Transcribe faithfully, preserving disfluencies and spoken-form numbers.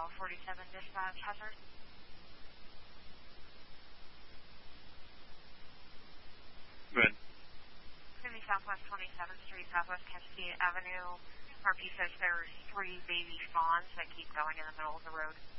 Bravo forty-seven dispatch hazard. Good. Going to be Southwest twenty-seventh Street, Southwest Cascade Avenue. R P says there's three baby fawns that keep going in the middle of the road.